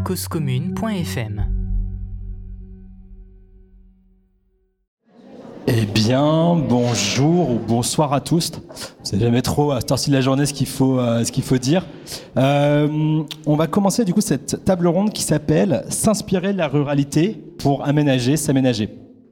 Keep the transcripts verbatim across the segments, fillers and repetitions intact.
causecommune point f m. Eh bien, bonjour ou bonsoir à tous. C'est jamais trop à cette heure-ci de la journée ce qu'il faut, euh, ce qu'il faut dire. Euh, on va commencer du coup cette table ronde qui s'appelle « S'inspirer de la ruralité pour aménager, s'aménager ».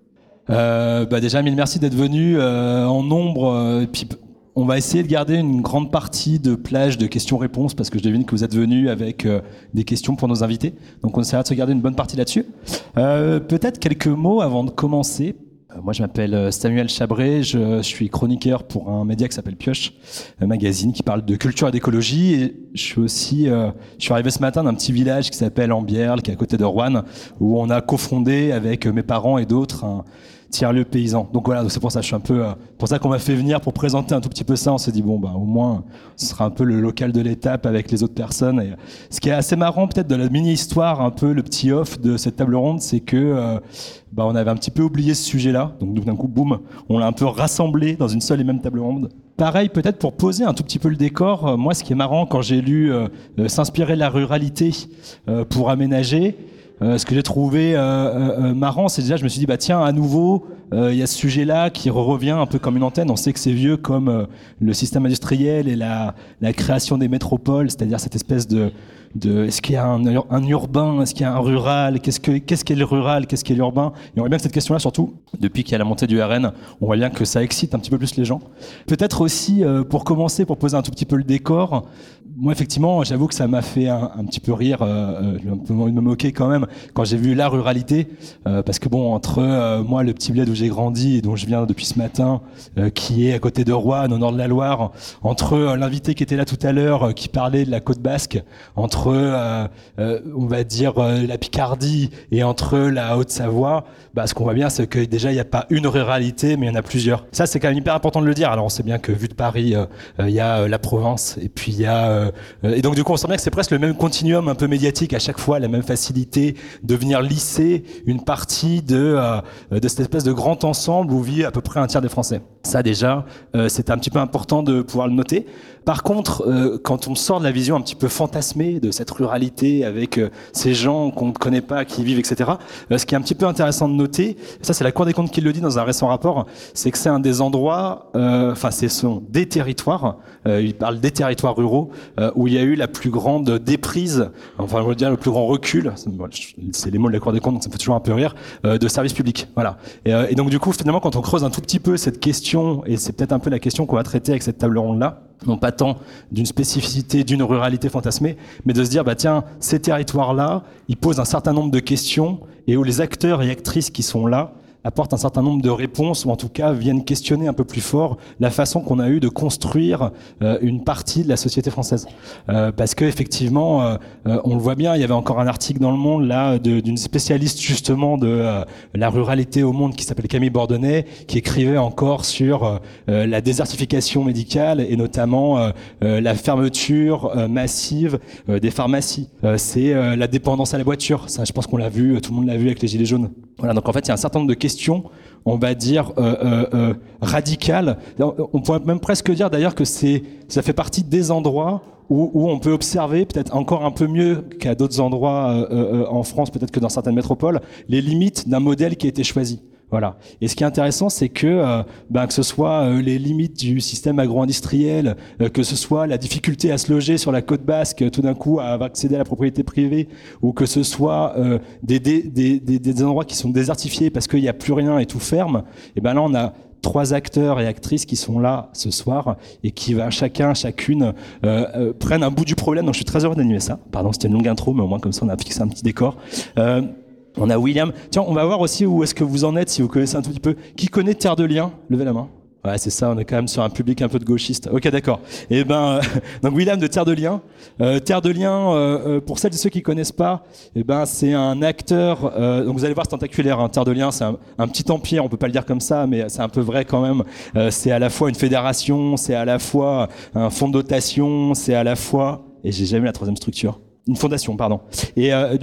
Euh, bah déjà, mille merci d'être venus euh, en nombre. Euh, et puis, on va essayer de garder une grande partie de plage de questions-réponses parce que je devine que vous êtes venus avec euh, des questions pour nos invités. Donc, on essaiera de se garder une bonne partie là-dessus. Euh, peut-être quelques mots avant de commencer. Moi, je m'appelle Samuel Chabré, je suis chroniqueur pour un média qui s'appelle Pioche, un magazine qui parle de culture et d'écologie. Et je suis aussi, euh, je suis arrivé ce matin d'un petit village qui s'appelle Ambierle, qui est à côté de Roanne, où on a cofondé avec mes parents et d'autres un tiers-lieu paysan. Donc voilà, donc c'est pour ça, je suis un peu, euh, pour ça qu'on m'a fait venir pour présenter un tout petit peu ça. On s'est dit bon, bah au moins, ce sera un peu le local de l'étape avec les autres personnes. Et ce qui est assez marrant peut-être de la mini-histoire, un peu le petit off de cette table ronde, c'est que euh, bah on avait un petit peu oublié ce sujet-là. Donc d'un coup, boum, on l'a un peu rassemblé dans une seule et même table ronde. Pareil, peut-être pour poser un tout petit peu le décor, euh, moi, ce qui est marrant quand j'ai lu euh, euh, S'inspirer de la ruralité euh, pour aménager. Euh, ce que j'ai trouvé euh, euh, marrant, c'est déjà, je me suis dit, bah tiens, à nouveau, il euh, y a ce sujet-là qui revient un peu comme une antenne. On sait que c'est vieux comme euh, le système industriel et la, la création des métropoles, c'est-à-dire cette espèce de, de est-ce qu'il y a un, un urbain, est-ce qu'il y a un rural, qu'est-ce que qu'est-ce qu'est le rural, qu'est-ce qu'est l'urbain. Et on voit bien que cette question-là, surtout depuis qu'il y a la montée du R N, on voit bien que ça excite un petit peu plus les gens. Peut-être aussi, euh, pour commencer, pour poser un tout petit peu le décor. Moi, effectivement, j'avoue que ça m'a fait un, un petit peu rire, euh, j'ai un peu envie de me moquer quand même, quand j'ai vu la ruralité, euh, parce que bon, entre euh, moi, le petit bled où j'ai grandi et dont je viens depuis ce matin, euh, qui est à côté de Roanne, au nord de la Loire, entre euh, l'invité qui était là tout à l'heure, euh, qui parlait de la côte basque, entre, euh, euh, on va dire, euh, la Picardie et entre la Haute-Savoie, bah, ce qu'on voit bien, c'est que déjà, il n'y a pas une ruralité, mais il y en a plusieurs. Ça, c'est quand même hyper important de le dire. Alors, on sait bien que vu de Paris, il euh, euh, y a euh, la Provence, et puis il y a... Euh, et donc, du coup, on sent bien que c'est presque le même continuum un peu médiatique à chaque fois, la même facilité de venir lisser une partie de, euh, de cette espèce de grand ensemble où vit à peu près un tiers des Français. Ça, déjà, euh, c'est un petit peu important de pouvoir le noter. Par contre, euh, quand on sort de la vision un petit peu fantasmée de cette ruralité avec euh, ces gens qu'on ne connaît pas, qui y vivent, et cetera, euh, ce qui est un petit peu intéressant de noter, ça c'est la Cour des comptes qui le dit dans un récent rapport, c'est que c'est un des endroits, enfin euh, c'est sont des territoires, euh, il parle des territoires ruraux, euh, où il y a eu la plus grande déprise, enfin on va dire le plus grand recul, c'est les mots de la Cour des comptes, donc ça me fait toujours un peu rire, euh, de services publics. Voilà. Et, euh, et donc du coup, finalement, quand on creuse un tout petit peu cette question, et c'est peut-être un peu la question qu'on va traiter avec cette table ronde-là, non pas tant d'une spécificité, d'une ruralité fantasmée, mais de se dire, bah tiens, ces territoires-là, ils posent un certain nombre de questions, et où les acteurs et actrices qui sont là apportent un certain nombre de réponses, ou en tout cas viennent questionner un peu plus fort la façon qu'on a eu de construire euh, une partie de la société française. Euh, parce que effectivement, euh, euh, on le voit bien, il y avait encore un article dans Le Monde là de, d'une spécialiste justement de euh, la ruralité au monde qui s'appelle Camille Bordonnais, qui écrivait encore sur euh, la désertification médicale et notamment euh, euh, la fermeture euh, massive euh, des pharmacies. Euh, c'est euh, la dépendance à la voiture. Ça, je pense qu'on l'a vu, tout le monde l'a vu avec les gilets jaunes. Voilà, donc en fait, il y a un certain nombre de questions, on va dire, euh, euh, euh, radicales. On pourrait même presque dire d'ailleurs que c'est, ça fait partie des endroits où, où on peut observer, peut-être encore un peu mieux qu'à d'autres endroits euh, euh, en France, peut-être que dans certaines métropoles, les limites d'un modèle qui a été choisi. Voilà. Et ce qui est intéressant, c'est que euh, ben, que ce soit euh, les limites du système agro-industriel, euh, que ce soit la difficulté à se loger sur la côte basque, euh, tout d'un coup à accéder à la propriété privée, ou que ce soit euh, des, des, des, des, des endroits qui sont désertifiés parce qu'il n'y a plus rien et tout ferme, et ben là on a trois acteurs et actrices qui sont là ce soir et qui va chacun, chacune euh, euh, prennent un bout du problème. Donc je suis très heureux d'animer ça. Pardon, c'était une longue intro, mais au moins comme ça on a fixé un petit décor. Euh, On a William. Tiens, on va voir aussi où est-ce que vous en êtes, si vous connaissez un tout petit peu. Qui connaît Terre de Liens ? Levez la main. Ouais, c'est ça, on est quand même sur un public un peu de gauchiste. Ok, d'accord. Et ben, euh, donc William de Terre de Liens. Euh, Terre de Liens, euh, pour celles et ceux qui connaissent pas, eh ben, c'est un acteur, euh, donc vous allez voir, c'est tentaculaire, hein. Terre de Liens, c'est un, un petit empire, on peut pas le dire comme ça, mais c'est un peu vrai quand même. Euh, c'est à la fois une fédération, c'est à la fois un fonds de dotation, c'est à la fois, et j'ai jamais la troisième structure. Une fondation, pardon. Et, euh, du,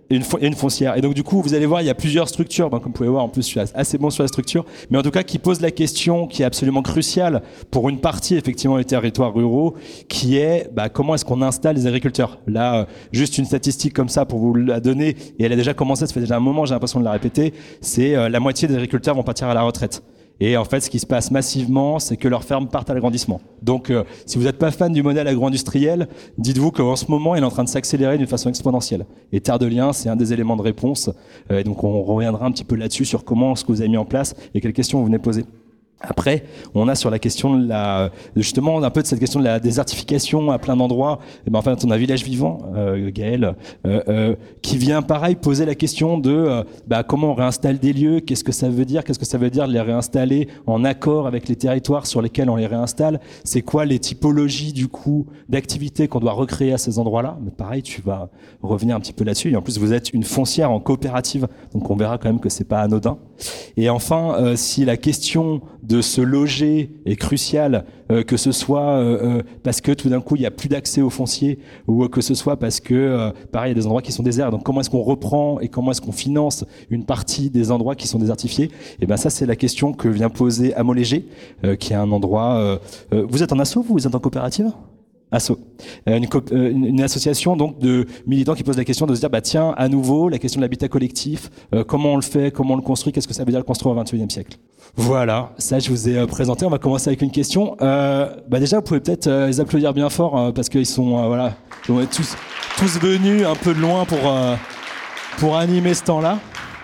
Et une, et une foncière. Et donc du coup, vous allez voir, il y a plusieurs structures. Ben, comme vous pouvez voir, en plus, je suis assez bon sur la structure, mais en tout cas, qui pose la question qui est absolument cruciale pour une partie effectivement des territoires ruraux, qui est bah, comment est-ce qu'on installe les agriculteurs. Là, euh, juste une statistique comme ça pour vous la donner, et elle a déjà commencé, ça fait déjà un moment, j'ai l'impression de la répéter. C'est euh, la moitié des agriculteurs vont partir à la retraite. Et en fait, ce qui se passe massivement, c'est que leurs fermes partent à l'agrandissement. Donc, euh, si vous n'êtes pas fan du modèle agro-industriel, dites-vous qu'en ce moment, il est en train de s'accélérer d'une façon exponentielle. Et Terre de Liens, c'est un des éléments de réponse. Euh, et donc, on reviendra un petit peu là-dessus sur comment ce que vous avez mis en place et quelles questions vous venez poser. Après, on a sur la question de la, justement, un peu de cette question de la désertification à plein d'endroits. Et ben, en fait, on a Village Vivant, euh, Gaël, euh, euh, qui vient pareil poser la question de, euh, bah, comment on réinstalle des lieux, qu'est-ce que ça veut dire, qu'est-ce que ça veut dire de les réinstaller en accord avec les territoires sur lesquels on les réinstalle. C'est quoi les typologies du coup d'activités qu'on doit recréer à ces endroits-là. Mais pareil, tu vas revenir un petit peu là-dessus. Et en plus, vous êtes une foncière en coopérative, donc on verra quand même que c'est pas anodin. Et enfin, euh, si la question de se loger est cruciale, euh, que ce soit euh, euh, parce que tout d'un coup il n'y a plus d'accès au foncier, ou euh, que ce soit parce que euh, pareil, il y a des endroits qui sont déserts. Donc comment est-ce qu'on reprend et comment est-ce qu'on finance une partie des endroits qui sont désertifiés? Et ben ça, c'est la question que vient poser Amolégé, euh, qui est un endroit. Euh, euh, vous êtes en asso, vous, vous êtes en coopérative? Asso, euh, une, euh, une association donc de militants qui posent la question de se dire bah tiens, à nouveau la question de l'habitat collectif, euh, comment on le fait, comment on le construit, qu'est-ce que ça veut dire le construire au vingt et unième siècle. Voilà, ça je vous ai euh, présenté. On va commencer avec une question. Euh, bah déjà, vous pouvez peut-être euh, les applaudir bien fort euh, parce qu'ils sont euh, voilà, ils vont être tous tous venus un peu de loin pour euh, pour animer ce temps-là.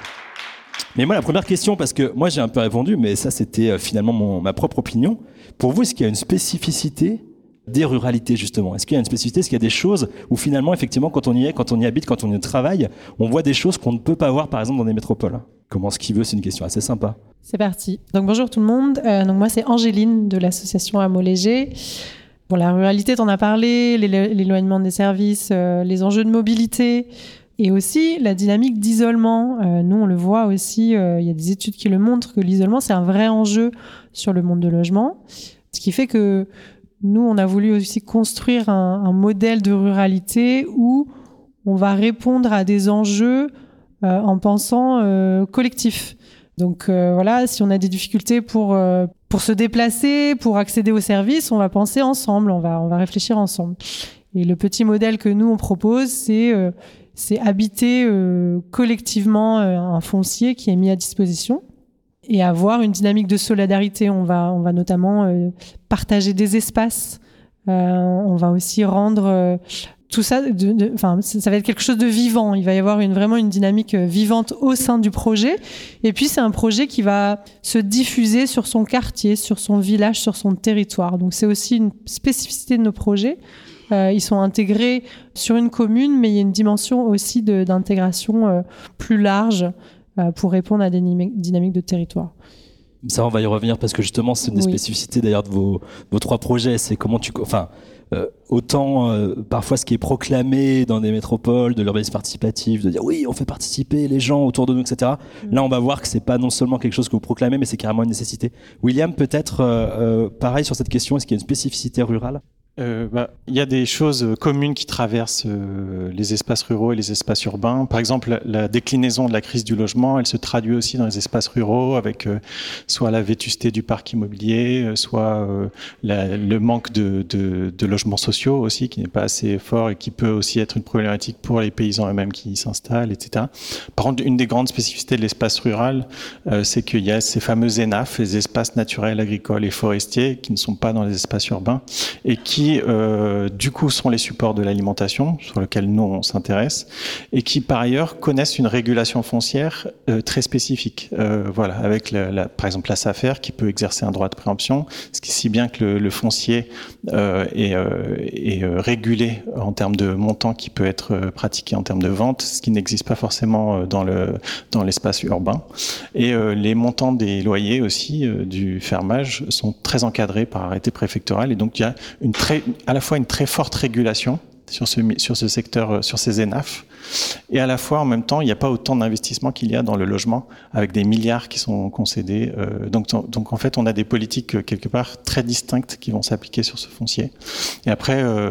Mais moi, la première question, parce que moi j'ai un peu répondu, mais ça c'était euh, finalement mon, ma propre opinion. Pour vous, est-ce qu'il y a une spécificité des ruralités, justement? Est-ce qu'il y a une spécificité? Est-ce qu'il y a des choses où finalement, effectivement, quand on y est, quand on y habite, quand on y travaille, on voit des choses qu'on ne peut pas voir, par exemple, dans des métropoles? Comment ce qu'il veut, c'est une question assez sympa. C'est parti. Donc bonjour tout le monde. Euh, donc moi c'est Angéline de l'association Amolégé. Bon, la ruralité, t'en as parlé, l'éloignement des services, euh, les enjeux de mobilité et aussi la dynamique d'isolement. Euh, nous on le voit aussi, il euh, y a des études qui le montrent que l'isolement c'est un vrai enjeu sur le monde de logement. Ce qui fait que nous, on a voulu aussi construire un, un modèle de ruralité où on va répondre à des enjeux euh, en pensant euh, collectif. Donc euh, voilà, si on a des difficultés pour, euh, pour se déplacer, pour accéder aux services, on va penser ensemble, on va, on va réfléchir ensemble. Et le petit modèle que nous, on propose, c'est, euh, c'est habiter euh, collectivement euh, un foncier qui est mis à disposition. Et avoir une dynamique de solidarité. On va, on va notamment euh, partager des espaces. Euh, on va aussi rendre euh, tout ça, de, de, enfin, ça va être quelque chose de vivant. Il va y avoir une, vraiment une dynamique vivante au sein du projet. Et puis, c'est un projet qui va se diffuser sur son quartier, sur son village, sur son territoire. Donc, c'est aussi une spécificité de nos projets. Euh, ils sont intégrés sur une commune, mais il y a une dimension aussi de, d'intégration euh, plus large pour répondre à des dynamiques de territoire. Ça, on va y revenir parce que justement, c'est une des oui. spécificités d'ailleurs de vos, vos trois projets. C'est comment tu, enfin, euh, autant euh, parfois ce qui est proclamé dans des métropoles, de l'urbanisme participatif, de dire oui, on fait participer les gens autour de nous, et cetera. Mmh. Là, on va voir que c'est pas non seulement quelque chose que vous proclamez, mais c'est carrément une nécessité. William, peut-être euh, euh, pareil sur cette question. Est-ce qu'il y a une spécificité rurale? Euh, bah, il y a des choses communes qui traversent euh, les espaces ruraux et les espaces urbains. Par exemple, la, la déclinaison de la crise du logement, elle se traduit aussi dans les espaces ruraux avec euh, soit la vétusté du parc immobilier, euh, soit euh, la, le manque de, de, de logements sociaux aussi, qui n'est pas assez fort et qui peut aussi être une problématique pour les paysans eux-mêmes qui s'installent, et cetera. Par contre, une des grandes spécificités de l'espace rural, euh, c'est qu'il y a ces fameux E N A F, les espaces naturels, agricoles et forestiers, qui ne sont pas dans les espaces urbains et qui qui euh, du coup sont les supports de l'alimentation sur lesquels nous on s'intéresse et qui par ailleurs connaissent une régulation foncière euh, très spécifique. Euh, voilà, avec la, la, par exemple la SAFER qui peut exercer un droit de préemption, ce qui si bien que le, le foncier euh, est, euh, est euh, régulé en termes de montant qui peut être euh, pratiqué en termes de vente, ce qui n'existe pas forcément euh, dans le dans l'espace urbain. Et euh, les montants des loyers aussi euh, du fermage sont très encadrés par arrêté préfectoral et donc il y a une très à la fois une très forte régulation sur ce, sur ce secteur, sur ces E N A F, et à la fois, en même temps, il n'y a pas autant d'investissements qu'il y a dans le logement, avec des milliards qui sont concédés. Euh, donc, donc, en fait, on a des politiques, quelque part, très distinctes qui vont s'appliquer sur ce foncier. Et après, euh,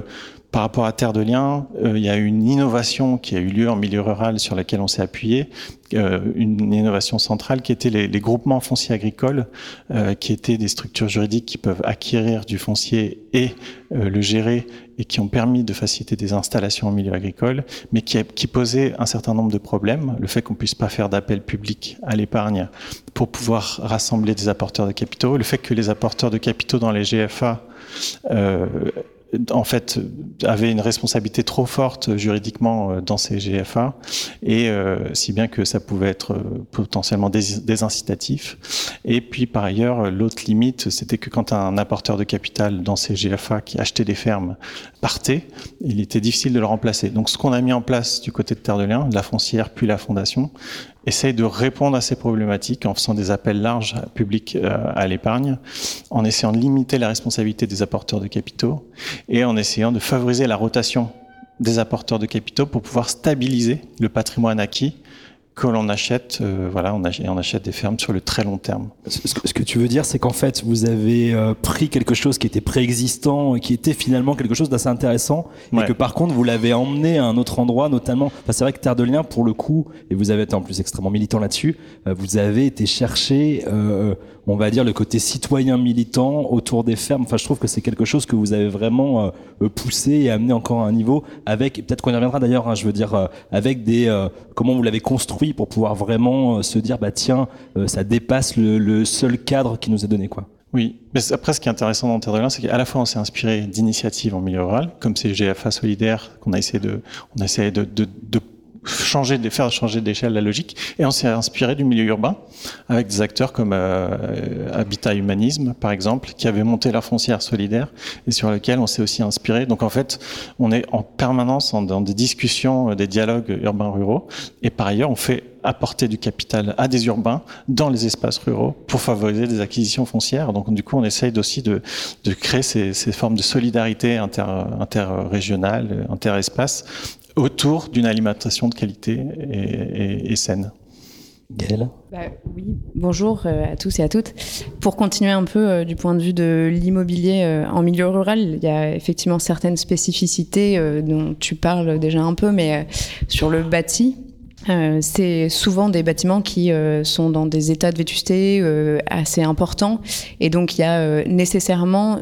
Par rapport à Terre de Liens, euh, il y a une innovation qui a eu lieu en milieu rural sur laquelle on s'est appuyé, euh, une innovation centrale qui était les, les groupements fonciers agricoles, euh, qui étaient des structures juridiques qui peuvent acquérir du foncier et euh, le gérer, et qui ont permis de faciliter des installations en milieu agricole, mais qui, qui posaient un certain nombre de problèmes. Le fait qu'on puisse pas faire d'appel public à l'épargne pour pouvoir rassembler des apporteurs de capitaux, le fait que les apporteurs de capitaux dans les G F A euh, en fait, avait une responsabilité trop forte juridiquement dans ces G F A, et euh, si bien que ça pouvait être potentiellement dés- désincitatif. Et puis, par ailleurs, l'autre limite, c'était que quand un apporteur de capital dans ces G F A qui achetait des fermes partait, il était difficile de le remplacer. Donc, ce qu'on a mis en place du côté de Terre de Liens, la foncière puis la fondation, essaye de répondre à ces problématiques en faisant des appels larges publics à l'épargne, en essayant de limiter la responsabilité des apporteurs de capitaux et en essayant de favoriser la rotation des apporteurs de capitaux pour pouvoir stabiliser le patrimoine acquis que l'on achète, euh, voilà, on achète, on achète des fermes sur le très long terme. Ce que, ce que tu veux dire, c'est qu'en fait, vous avez euh, pris quelque chose qui était préexistant et qui était finalement quelque chose d'assez intéressant, ouais. Et que par contre, vous l'avez emmené à un autre endroit, notamment. Enfin, c'est vrai que Terre de Liens, pour le coup, et vous avez été en plus extrêmement militant là-dessus, euh, vous avez été chercher, euh, on va dire, le côté citoyen militant autour des fermes. Enfin, je trouve que c'est quelque chose que vous avez vraiment euh, poussé et amené encore à un niveau avec, et peut-être qu'on y reviendra d'ailleurs, hein, je veux dire, euh, avec des, euh, comment vous l'avez construit pour pouvoir vraiment euh, se dire, bah tiens, euh, ça dépasse le, le seul cadre qui nous est donné, quoi. Oui, mais après, ce qui est intéressant dans Terre de Liens, c'est qu'à la fois on s'est inspiré d'initiatives en milieu rural, comme ces G F A solidaires qu'on a essayé de, on a essayé de, de, de changer, de faire changer d'échelle la logique, et on s'est inspiré du milieu urbain avec des acteurs comme euh, Habitat Humanisme, par exemple, qui avait monté la foncière solidaire et sur lequel on s'est aussi inspiré. Donc en fait, on est en permanence en, dans des discussions, des dialogues urbains-ruraux, et par ailleurs, on fait apporter du capital à des urbains dans les espaces ruraux pour favoriser des acquisitions foncières. Donc du coup, on essaye aussi de, de créer ces, ces formes de solidarité inter, interrégionale, interespace, autour d'une alimentation de qualité et, et, et saine. Gaëlle ? Bah, oui, bonjour à tous et à toutes. Pour continuer un peu euh, du point de vue de l'immobilier euh, en milieu rural, il y a effectivement certaines spécificités euh, dont tu parles déjà un peu, mais euh, sur le bâti, Euh, c'est souvent des bâtiments qui euh, sont dans des états de vétusté euh, assez importants, et donc il y a euh, nécessairement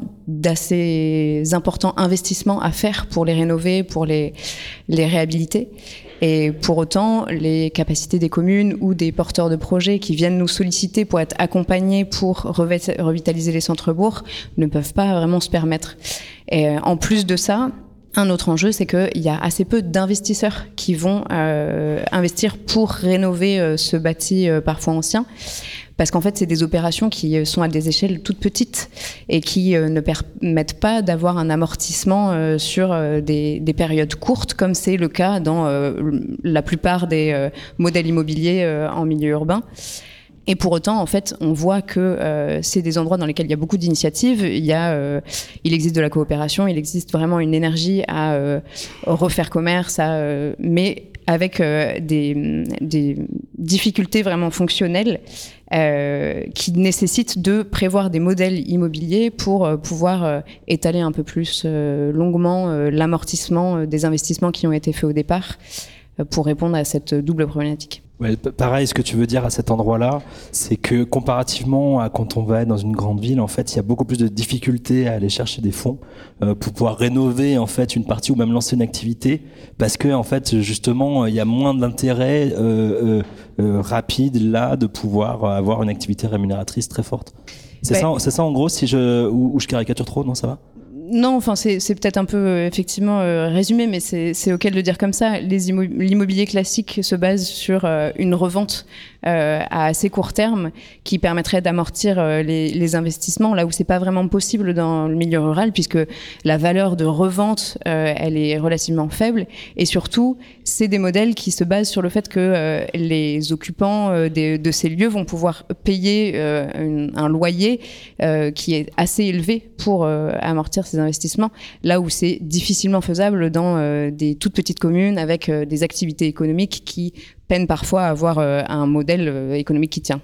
d'assez importants investissements à faire pour les rénover, pour les, les réhabiliter. Et pour autant, les capacités des communes ou des porteurs de projets qui viennent nous solliciter pour être accompagnés pour revitaliser les centres-bourgs ne peuvent pas vraiment se permettre. Et en plus de ça, un autre enjeu, c'est qu'il y a assez peu d'investisseurs qui vont euh, investir pour rénover euh, ce bâti euh, parfois ancien. Parce qu'en fait, c'est des opérations qui sont à des échelles toutes petites et qui euh, ne permettent pas d'avoir un amortissement euh, sur euh, des, des périodes courtes, comme c'est le cas dans euh, la plupart des euh, modèles immobiliers euh, en milieu urbain. Et pour autant, en fait, on voit que euh, c'est des endroits dans lesquels il y a beaucoup d'initiatives. Il y a, euh, il existe de la coopération, il existe vraiment une énergie à euh, refaire commerce, à, euh, mais avec euh, des, des difficultés vraiment fonctionnelles euh, qui nécessitent de prévoir des modèles immobiliers pour euh, pouvoir euh, étaler un peu plus euh, longuement euh, l'amortissement euh, des investissements qui ont été faits au départ euh, pour répondre à cette double problématique. Ouais, pareil, ce que tu veux dire à cet endroit-là, c'est que comparativement à quand on va être dans une grande ville, en fait, il y a beaucoup plus de difficultés à aller chercher des fonds euh, pour pouvoir rénover en fait une partie ou même lancer une activité, parce que en fait, justement, il y a moins d'intérêt euh, euh, euh, rapide là de pouvoir avoir une activité rémunératrice très forte. C'est ouais. ça, c'est ça en gros, si je ou, ou je caricature trop, non, ça va ? Non, enfin c'est, c'est peut-être un peu euh, effectivement euh, résumé, mais c'est, c'est ok de le dire comme ça. Les immo- l'immobilier classique se base sur euh, une revente euh, à assez court terme qui permettrait d'amortir euh, les, les investissements, là où c'est pas vraiment possible dans le milieu rural, puisque la valeur de revente euh, elle est relativement faible, et surtout c'est des modèles qui se basent sur le fait que euh, les occupants euh, des, de ces lieux vont pouvoir payer euh, une, un loyer euh, qui est assez élevé pour euh, amortir ces investissements, là où c'est difficilement faisable dans euh, des toutes petites communes avec euh, des activités économiques qui peinent parfois à avoir euh, un modèle euh, économique qui tient.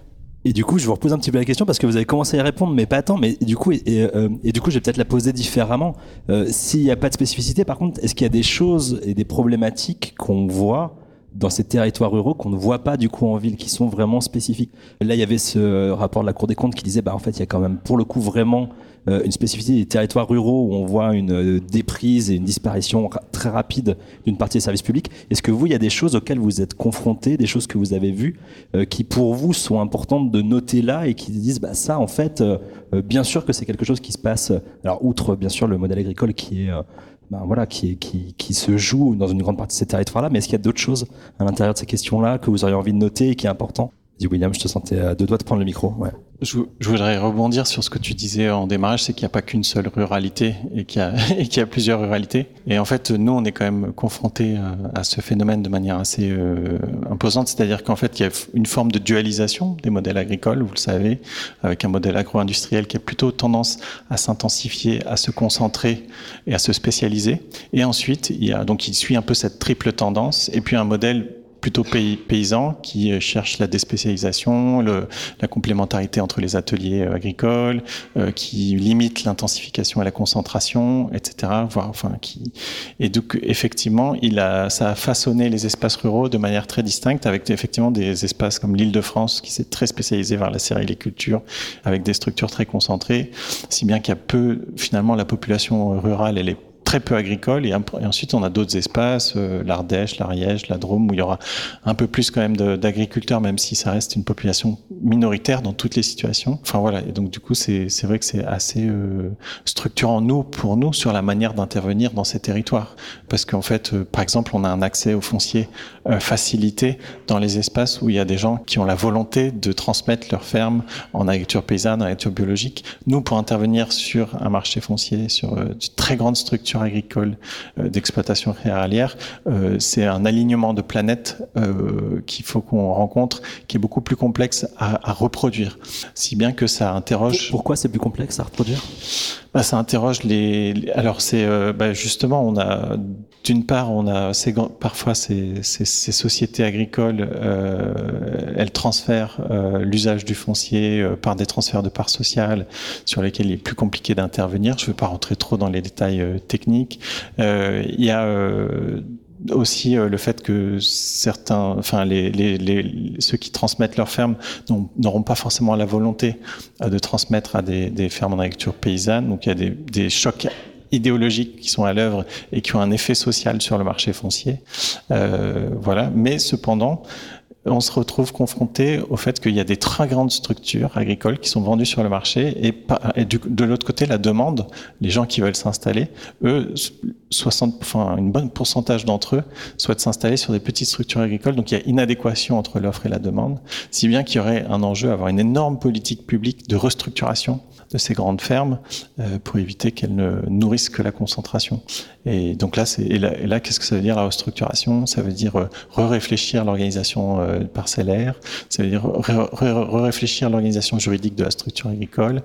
Et du coup, je vous repose un petit peu la question parce que vous avez commencé à y répondre, mais pas tant. Mais du coup, et, et, euh, et du coup, je vais peut-être la poser différemment. Euh, s'il n'y a pas de spécificité, par contre, est-ce qu'il y a des choses et des problématiques qu'on voit dans ces territoires ruraux qu'on ne voit pas du coup en ville, qui sont vraiment spécifiques? Là, il y avait ce rapport de la Cour des comptes qui disait, bah en fait, il y a quand même pour le coup vraiment euh, une spécificité des territoires ruraux où on voit une euh, déprise et une disparition ra- très rapide d'une partie des services publics. Est-ce que vous, il y a des choses auxquelles vous êtes confrontés, des choses que vous avez vues, euh, qui pour vous sont importantes de noter là et qui disent, bah ça, en fait, euh, euh, bien sûr que c'est quelque chose qui se passe. Alors outre bien sûr le modèle agricole qui est euh, Ben voilà, qui, est, qui, qui se joue dans une grande partie de ces territoires-là, mais est-ce qu'il y a d'autres choses à l'intérieur de ces questions-là que vous auriez envie de noter et qui est important? Dis William, je te sentais à deux doigts de prendre le micro. Ouais. Je, je voudrais rebondir sur ce que tu disais en démarrage, c'est qu'il n'y a pas qu'une seule ruralité et qu'il y a, et qu'il y a plusieurs ruralités. Et en fait, nous, on est quand même confrontés à, à ce phénomène de manière assez euh, imposante, c'est-à-dire qu'en fait, il y a une forme de dualisation des modèles agricoles, vous le savez, avec un modèle agro-industriel qui a plutôt tendance à s'intensifier, à se concentrer et à se spécialiser. Et ensuite, il y a donc il suit un peu cette triple tendance, et puis un modèle plutôt pays, paysan qui cherche la déspécialisation, le, la complémentarité entre les ateliers agricoles, euh, qui limite l'intensification et la concentration, et cetera. Voire, enfin, qui... Et donc, effectivement, il a, ça a façonné les espaces ruraux de manière très distincte, avec effectivement des espaces comme l'Île-de-France, qui s'est très spécialisé vers la céréaliculture, avec des structures très concentrées, si bien qu'il y a peu, finalement, la population rurale, elle est très peu agricole, et, et ensuite on a d'autres espaces, euh, l'Ardèche, l'Ariège, la Drôme, où il y aura un peu plus quand même de, d'agriculteurs, même si ça reste une population minoritaire dans toutes les situations. Enfin voilà, et donc du coup c'est, c'est vrai que c'est assez euh, structurant nous, pour nous, sur la manière d'intervenir dans ces territoires. Parce qu'en fait, euh, par exemple, on a un accès au foncier euh, facilité dans les espaces où il y a des gens qui ont la volonté de transmettre leur ferme en agriculture paysanne, en agriculture biologique. Nous, pour intervenir sur un marché foncier, sur euh, de très grandes structures agricole, euh, d'exploitation céréalière, euh, c'est un alignement de planètes euh, qu'il faut qu'on rencontre, qui est beaucoup plus complexe à, à reproduire. Si bien que ça interroge... Pourquoi c'est plus complexe à reproduire? Bah, ça interroge les... les... Alors, c'est euh, bah, justement, on a... D'une part, on a ces, parfois ces, ces, ces sociétés agricoles, euh, elles transfèrent euh, l'usage du foncier euh, par des transferts de parts sociales sur lesquels il est plus compliqué d'intervenir. Je ne vais pas rentrer trop dans les détails euh, techniques. Euh, il y a euh, aussi euh, le fait que certains, enfin les, les, les, ceux qui transmettent leurs fermes n'auront pas forcément la volonté euh, de transmettre à des, des fermes en agriculture paysanne. Donc il y a des, des chocs idéologiques qui sont à l'œuvre et qui ont un effet social sur le marché foncier. Euh, voilà. Mais cependant, on se retrouve confronté au fait qu'il y a des très grandes structures agricoles qui sont vendues sur le marché, et, et du, de l'autre côté, la demande, les gens qui veulent s'installer, eux, soixante, enfin, une bonne pourcentage d'entre eux souhaitent s'installer sur des petites structures agricoles. Donc il y a inadéquation entre l'offre et la demande, si bien qu'il y aurait un enjeu à avoir une énorme politique publique de restructuration de ces grandes fermes euh, pour éviter qu'elles ne nourrissent que la concentration. Et donc là, c'est, et là, et là qu'est-ce que ça veut dire, la restructuration? Ça veut dire euh, re-réfléchir l'organisation euh, parcellaire, ça veut dire re-réfléchir l'organisation juridique de la structure agricole,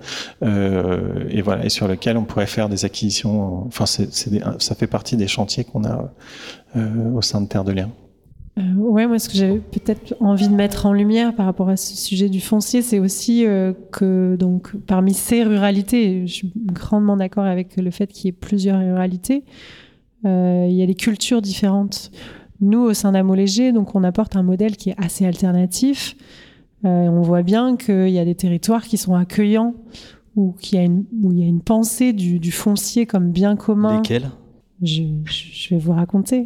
euh, et voilà, et sur lequel on pourrait faire des acquisitions. Enfin, c'est, c'est des, ça fait partie des chantiers qu'on a euh, au sein de Terre de Liens. Euh, ouais, moi, ce que j'avais peut-être envie de mettre en lumière par rapport à ce sujet du foncier, c'est aussi euh, que, donc, parmi ces ruralités, je suis grandement d'accord avec le fait qu'il y ait plusieurs ruralités, euh, il y a des cultures différentes. Nous, au sein d'Amolégé, donc, on apporte un modèle qui est assez alternatif. Euh, on voit bien qu'il y a des territoires qui sont accueillants, où, qu'il y a une, où il y a une pensée du, du foncier comme bien commun. Lesquels ? Je, je vais vous raconter.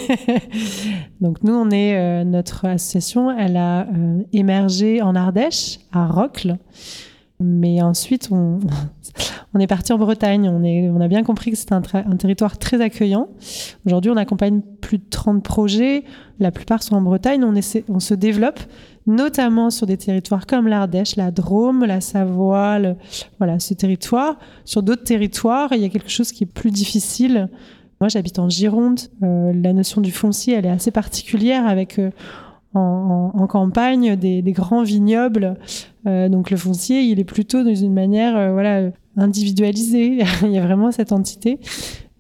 Donc nous, on est euh, notre association, elle a euh, émergé en Ardèche, à Rocles, mais ensuite on, on est parti en Bretagne. On, est, on a bien compris que c'était un, tra- un territoire très accueillant. Aujourd'hui, on accompagne plus de trente projets. La plupart sont en Bretagne. On, essaie, on se développe, notamment sur des territoires comme l'Ardèche, la Drôme, la Savoie, le, voilà, ce territoire. Sur d'autres territoires, il y a quelque chose qui est plus difficile. Moi, j'habite en Gironde. Euh, la notion du foncier, elle est assez particulière avec, euh, en, en, en campagne, des, des grands vignobles. Euh, donc, le foncier, il est plutôt dans une manière euh, voilà, individualisée. Il y a vraiment cette entité.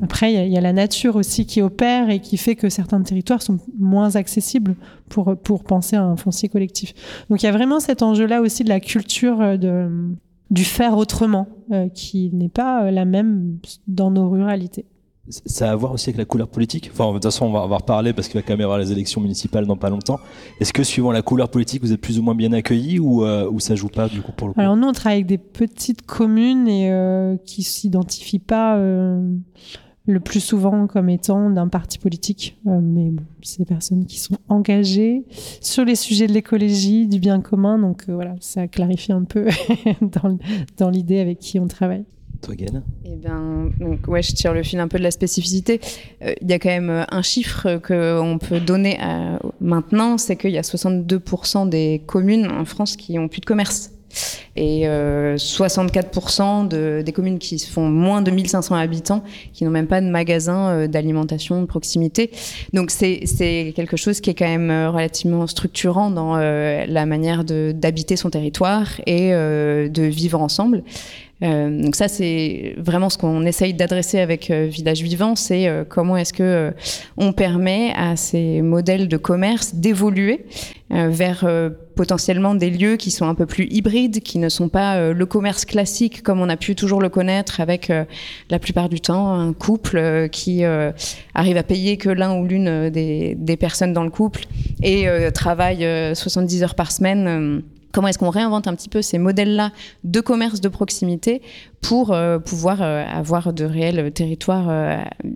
Après, il y, y a la nature aussi qui opère et qui fait que certains territoires sont moins accessibles pour, pour penser à un foncier collectif. Donc il y a vraiment cet enjeu-là aussi de la culture de, du faire autrement, euh, qui n'est pas la même dans nos ruralités. Ça a à voir aussi avec la couleur politique. Enfin, de toute façon, on va, on va reparler parce qu'il va quand même y avoir les élections municipales dans pas longtemps. Est-ce que suivant la couleur politique, vous êtes plus ou moins bien accueillis ou, euh, ou ça joue pas du coup pour le coup? Alors nous, on travaille avec des petites communes et euh, qui s'identifient pas euh, le plus souvent comme étant d'un parti politique. Euh, mais bon, c'est des personnes qui sont engagées sur les sujets de l'écologie, du bien commun. Donc euh, voilà, ça clarifie un peu dans, dans l'idée avec qui on travaille. Toi, Gaëlle ? Eh bien, donc, ouais, je tire le fil un peu de la spécificité. Il euh, y a quand même un chiffre qu'on peut donner à, maintenant, c'est qu'il y a soixante-deux pour cent des communes en France qui n'ont plus de commerce. Et euh, soixante-quatre pour cent de, des communes qui font moins de mille cinq cents habitants, qui n'ont même pas de magasin euh, d'alimentation de proximité. Donc c'est, c'est quelque chose qui est quand même euh, relativement structurant dans euh, la manière de, d'habiter son territoire et euh, de vivre ensemble. Euh, donc ça, c'est vraiment ce qu'on essaye d'adresser avec euh, Village Vivant, c'est euh, comment est-ce que euh, on permet à ces modèles de commerce d'évoluer euh, vers euh, potentiellement des lieux qui sont un peu plus hybrides, qui ne sont pas euh, le commerce classique comme on a pu toujours le connaître avec euh, la plupart du temps un couple euh, qui euh, arrive à payer que l'un ou l'une des, des personnes dans le couple et euh, travaille euh, soixante-dix heures par semaine. Euh, Comment est-ce qu'on réinvente un petit peu ces modèles-là de commerce de proximité pour euh, pouvoir euh, avoir de réels territoires euh,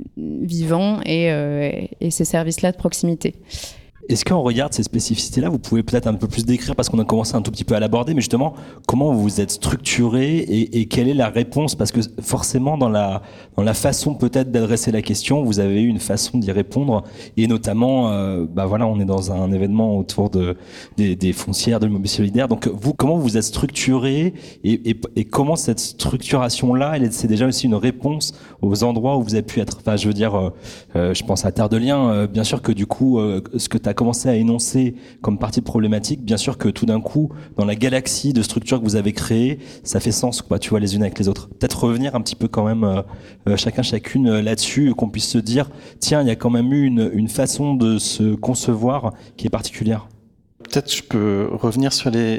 vivants et, euh, et ces services-là de proximité? Est-ce qu'on regarde ces spécificités-là, vous pouvez peut-être un peu plus décrire parce qu'on a commencé un tout petit peu à l'aborder, mais justement, comment vous êtes structuré et, et quelle est la réponse? Parce que forcément, dans la, dans la façon peut-être d'adresser la question, vous avez eu une façon d'y répondre et notamment, euh, bah voilà, on est dans un événement autour de, des, des foncières, de l'immobilier solidaire. Donc vous, comment vous êtes structuré et, et, et comment cette structuration-là, elle, c'est déjà aussi une réponse aux endroits où vous avez pu être? Enfin, je veux dire, euh, euh, je pense à Terre de Liens, euh, bien sûr que du coup, euh, ce que tu as commencé à énoncer comme partie de problématique, bien sûr que tout d'un coup, dans la galaxie de structures que vous avez créées, ça fait sens, quoi, tu vois, les unes avec les autres. Peut-être revenir un petit peu quand même, euh, euh, chacun, chacune euh, là-dessus, qu'on puisse se dire, tiens, il y a quand même eu une, une façon de se concevoir qui est particulière. Peut-être je peux revenir sur les,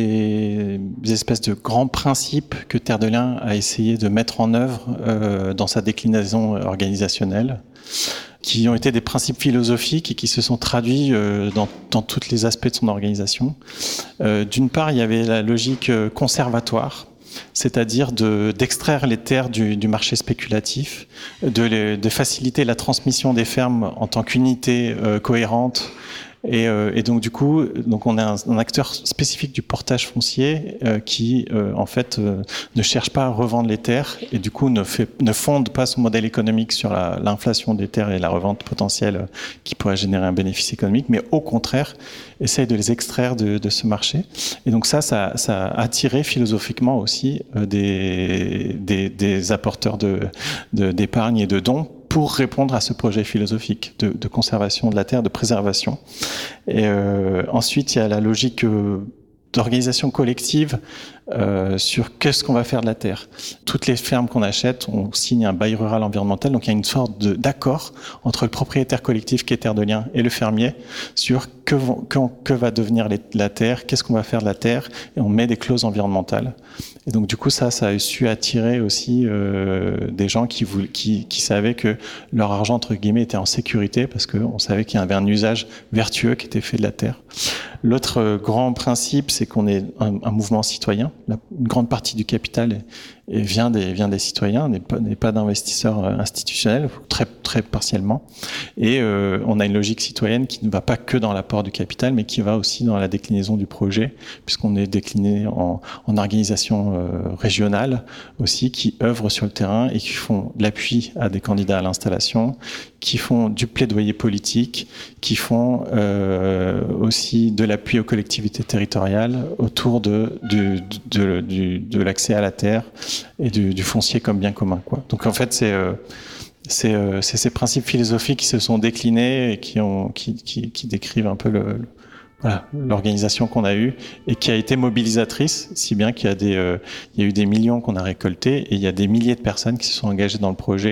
les espèces de grands principes que Terre de Liens a essayé de mettre en œuvre euh, dans sa déclinaison organisationnelle, qui ont été des principes philosophiques et qui se sont traduits euh, dans, dans tous les aspects de son organisation. Euh, d'une part, il y avait la logique conservatoire, c'est-à-dire de, d'extraire les terres du, du marché spéculatif, de, les, de faciliter la transmission des fermes en tant qu'unité euh, cohérente. Et, euh, et donc du coup, donc on est un, un acteur spécifique du portage foncier euh, qui euh, en fait euh, ne cherche pas à revendre les terres et du coup ne, fait, ne fonde pas son modèle économique sur la, l'inflation des terres et la revente potentielle euh, qui pourrait générer un bénéfice économique, mais au contraire essaye de les extraire de, de ce marché. Et donc ça, ça, ça a attiré philosophiquement aussi euh, des, des, des apporteurs de, de, d'épargne et de dons pour répondre à ce projet philosophique de, de conservation de la terre, de préservation. Et euh, ensuite, il y a la logique euh, d'organisation collective euh, sur qu'est-ce qu'on va faire de la terre. Toutes les fermes qu'on achète, on signe un bail rural environnemental, donc il y a une sorte de, d'accord entre le propriétaire collectif qui est Terre de Liens et le fermier sur que, vont, que, que va devenir les, la terre, qu'est-ce qu'on va faire de la terre, et on met des clauses environnementales. Et donc du coup ça, ça a su attirer aussi euh, des gens qui, voulaient, qui, qui savaient que leur argent entre guillemets était en sécurité parce qu'on savait qu'il y avait un usage vertueux qui était fait de la terre. L'autre euh, grand principe, c'est qu'on est un, un mouvement citoyen. La, une grande partie du capital est, et vient des vient des citoyens, n'est pas n'est pas d'investisseurs institutionnels, très très partiellement. Et euh, on a une logique citoyenne qui ne va pas que dans l'apport du capital, mais qui va aussi dans la déclinaison du projet, puisqu'on est décliné en, en organisation euh, régionale aussi, qui œuvrent sur le terrain et qui font de l'appui à des candidats à l'installation, qui font du plaidoyer politique, qui font euh, aussi de l'appui aux collectivités territoriales autour de de de, de, de l'accès à la terre et du, du foncier comme bien commun, quoi. Donc en fait c'est euh, c'est, euh, c'est ces principes philosophiques qui se sont déclinés et qui ont qui qui, qui décrivent un peu le, le voilà, l'organisation qu'on a eue et qui a été mobilisatrice, si bien qu'il y a des, euh, il y a eu des millions qu'on a récoltés et il y a des milliers de personnes qui se sont engagées dans le projet.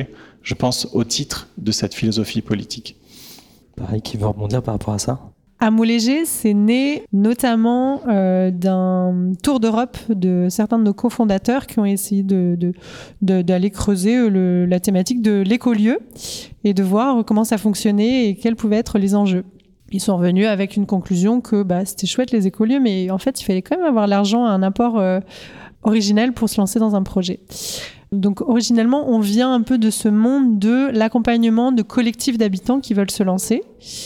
je pense, au titre de cette philosophie politique. Pareil, qui veut rebondir par rapport à ça ? Hameaux Légers, c'est né notamment euh, d'un tour d'Europe de certains de nos cofondateurs qui ont essayé de, de, de, d'aller creuser le, la thématique de l'écolieu et de voir comment ça fonctionnait et quels pouvaient être les enjeux. Ils sont revenus avec une conclusion que bah, c'était chouette les écolieux, mais en fait, il fallait quand même avoir l'argent, un apport euh, originel pour se lancer dans un projet. Donc, originellement, on vient un peu de ce monde de l'accompagnement de collectifs d'habitants qui veulent se lancer.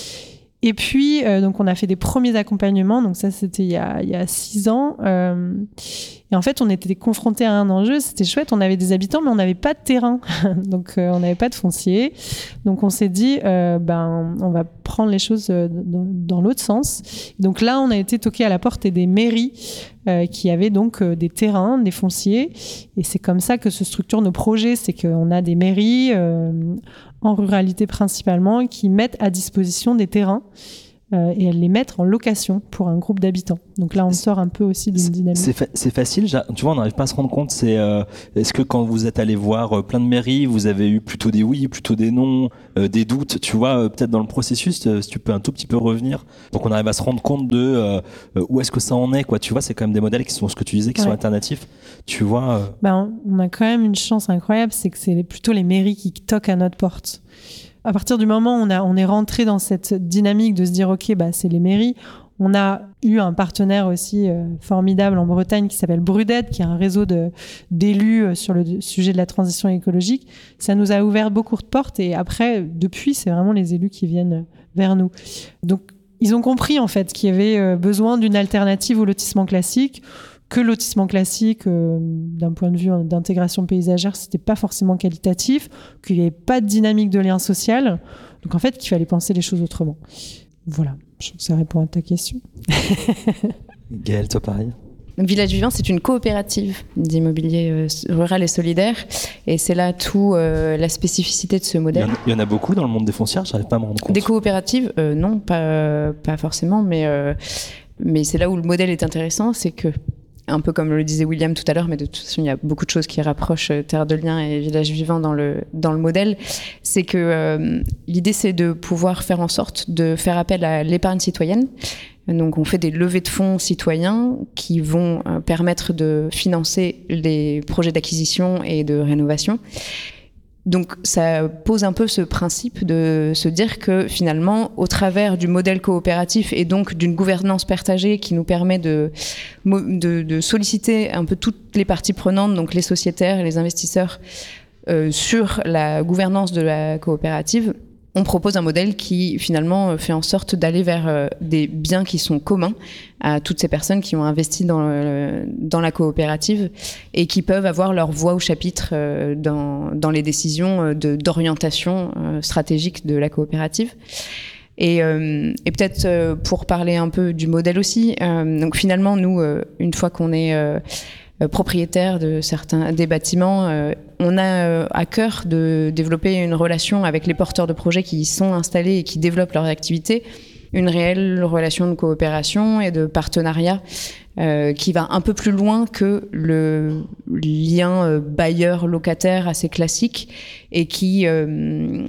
Et puis, euh, donc, on a fait des premiers accompagnements. Donc, ça, c'était il y a, il y a six ans. Euh, et en fait, on était confrontés à un enjeu. C'était chouette. On avait des habitants, mais on n'avait pas de terrain. donc, euh, on n'avait pas de foncier. Donc, on s'est dit, euh, ben, on va prendre les choses dans, dans l'autre sens. Donc là, on a été toqué à la porte des mairies euh, qui avaient donc euh, des terrains, des fonciers. Et c'est comme ça que se structurent nos projets. C'est qu'on a des mairies... Euh, en ruralité principalement, qui mettent à disposition des terrains euh, et elles les mettent en location pour un groupe d'habitants. Donc là, on sort un peu aussi d'une dynamique. C'est, fa- c'est facile, tu vois, on n'arrive pas à se rendre compte. C'est, euh, est-ce que quand vous êtes allé voir euh, plein de mairies, vous avez eu plutôt des oui, plutôt des non, euh, des doutes, tu vois, euh, peut-être dans le processus, euh, si tu peux un tout petit peu revenir, pour qu'on arrive à se rendre compte de euh, euh, où est-ce que ça en est, quoi. Tu vois, c'est quand même des modèles qui sont, ce que tu disais, qui ouais. sont alternatifs. Tu vois. Euh... Ben, on a quand même une chance incroyable, c'est que c'est plutôt les mairies qui toquent à notre porte. À partir du moment où on, a, on est rentré dans cette dynamique de se dire, OK, bah, c'est les mairies, on a eu un partenaire aussi euh, formidable en Bretagne qui s'appelle Brudet, qui est un réseau de, d'élus sur le sujet de la transition écologique. Ça nous a ouvert beaucoup de portes et après, depuis, c'est vraiment les élus qui viennent vers nous. Donc, ils ont compris en fait qu'il y avait besoin d'une alternative au lotissement classique, que le lotissement classique, euh, d'un point de vue d'intégration paysagère, c'était pas forcément qualitatif, qu'il n'y avait pas de dynamique de lien social. Donc en fait, qu'il fallait penser les choses autrement. Voilà, je trouve que ça répond à ta question. Gaëlle, toi pareil. Village Vivant, c'est une coopérative d'immobilier euh, rural et solidaire. Et c'est là tout euh, la spécificité de ce modèle. Il y, en a, il y en a beaucoup dans le monde des foncières, j'arrive pas à me rendre compte. Des coopératives, euh, non, pas, pas forcément, mais, euh, mais c'est là où le modèle est intéressant, c'est que un peu comme le disait William tout à l'heure, mais de toute façon, il y a beaucoup de choses qui rapprochent Terre de Liens et Village Vivant dans le, dans le modèle. C'est que euh, l'idée, c'est de pouvoir faire en sorte de faire appel à l'épargne citoyenne. Donc, on fait des levées de fonds citoyens qui vont euh, permettre de financer les projets d'acquisition et de rénovation. Donc, ça pose un peu ce principe de se dire que finalement, au travers du modèle coopératif et donc d'une gouvernance partagée qui nous permet de, de, de solliciter un peu toutes les parties prenantes, donc les sociétaires et les investisseurs, euh, sur la gouvernance de la coopérative, on propose un modèle qui finalement fait en sorte d'aller vers euh, des biens qui sont communs à toutes ces personnes qui ont investi dans, le, dans la coopérative et qui peuvent avoir leur voix au chapitre euh, dans, dans les décisions de, d'orientation euh, stratégique de la coopérative. Et, euh, et peut-être euh, pour parler un peu du modèle aussi, euh, donc finalement nous, euh, une fois qu'on est euh, propriétaire de certains des bâtiments, euh, on a euh, à cœur de développer une relation avec les porteurs de projets qui y sont installés et qui développent leurs activités, une réelle relation de coopération et de partenariat euh, qui va un peu plus loin que le lien euh, bailleur-locataire assez classique et qui euh,